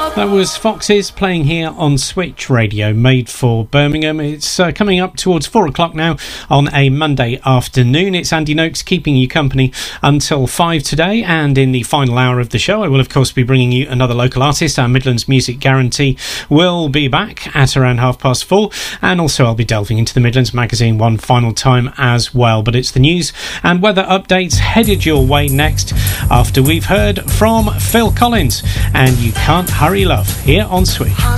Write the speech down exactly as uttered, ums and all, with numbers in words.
That was Foxes playing here on Switch Radio, made for Birmingham. It's uh, coming up towards four o'clock now on a Monday afternoon. It's Andy Noakes keeping you company until five today, and in the final hour of the show I will of course be bringing you another local artist. Our Midlands Music Guarantee will be back at around half past four, and also I'll be delving into the Midlands magazine one final time as well. But it's the news and weather updates headed your way next, after we've heard from Phil Collins and You Can't Hurry Love here on Switch.